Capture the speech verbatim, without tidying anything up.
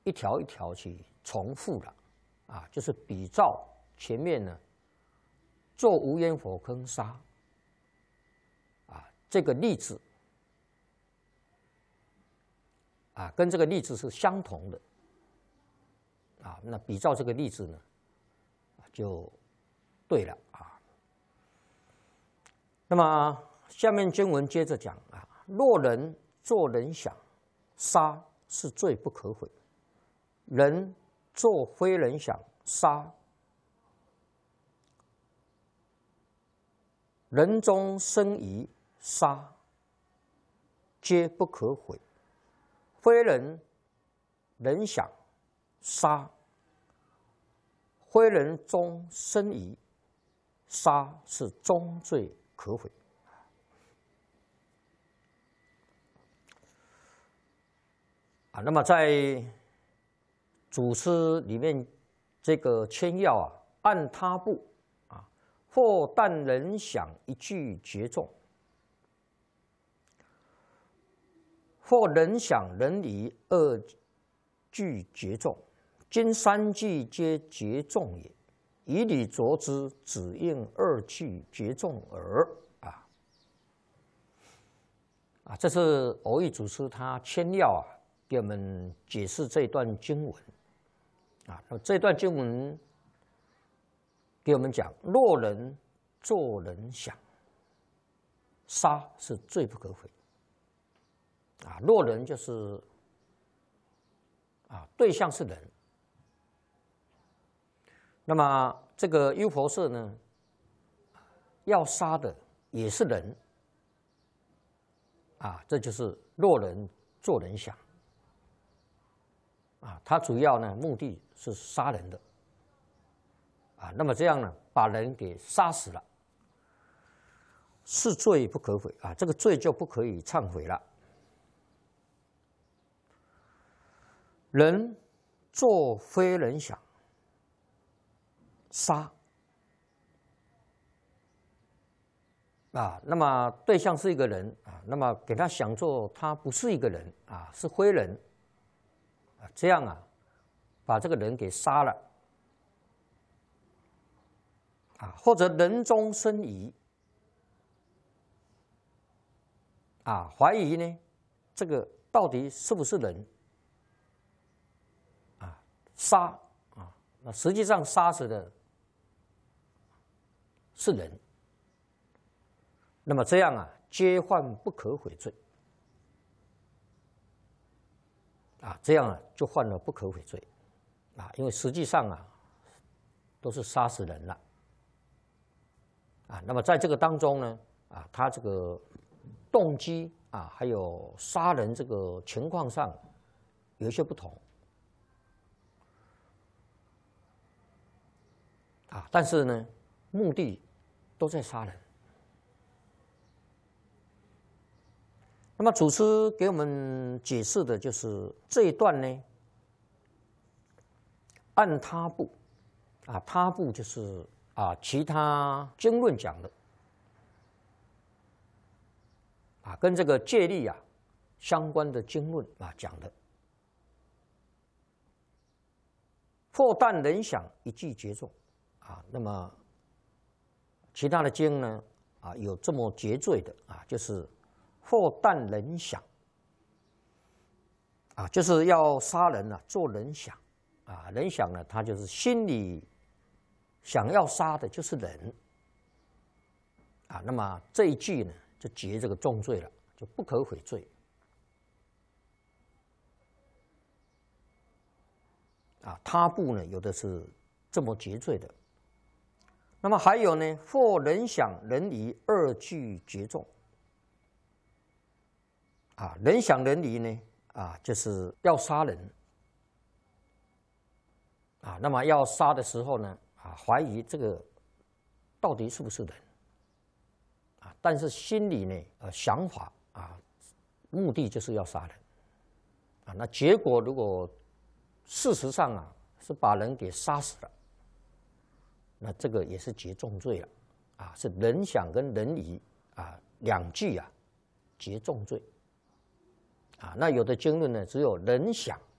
一条一条去重复了，啊，就是比照前面呢，做无烟火坑杀，啊，这个例子，啊，跟这个例子是相同的，啊，那比照这个例子呢，就对了啊。那么下面经文接着讲啊，若人作人想，杀是罪不可悔；人作非人想，杀人中生疑，杀皆不可悔；非人人想，杀非人中生疑，杀是终罪可悔。啊，那么在祖师里面，这个签要啊，按他部啊，或但人想一句皆中，或人想人疑二句皆中，今三句皆皆中也。以理着之，只应二句皆中耳。啊啊，这是蕅益祖师他签要啊，给我们解释这段经文。啊，那这段经文给我们讲，若人作人想，杀是罪不可悔。啊，若人就是啊，对象是人。那么这个优婆塞呢，要杀的也是人。啊，这就是若人作人想。啊，他主要呢目的是杀人的。啊，那么这样呢，把人给杀死了，是罪不可悔啊，这个罪就不可以忏悔了。人作非人想，杀啊，那么对象是一个人啊，那么给他想做他不是一个人啊，是非人啊，这样啊，把这个人给杀了啊，或者人中生疑啊，怀疑呢，这个到底是不是人啊？杀啊，那实际上杀死的是人。那么这样啊，皆犯不可悔罪啊，这样啊就犯了不可悔罪啊，因为实际上啊都是杀死人了啊。那么在这个当中呢啊，他这个动机啊，还有杀人这个情况上有一些不同啊，但是呢，目的都在杀人。那么祖师给我们解释的就是这一段呢，按他部啊，他部就是啊其他经论讲的啊，跟这个戒律啊相关的经论啊讲的。或但人想一句皆中啊，那么其他的经呢啊有这么结罪的啊，就是或但人想啊，就是要杀人啊，做人想啊，人想呢，他就是心里想要杀的就是人啊，那么这一句呢就结这个重罪了，就不可悔罪啊。他部呢有的是这么结罪的。那么还有呢，或人想人疑二句皆中啊，人想人疑呢啊，就是要杀人啊，那么要杀的时候呢啊，怀疑这个到底是不是人啊，但是心里呢呃想法啊，目的就是要杀人啊，那结果如果事实上啊是把人给杀死了，那这个也是结重罪了啊，是人想跟人疑啊两句啊结重罪啊。那有的经论呢，只有人想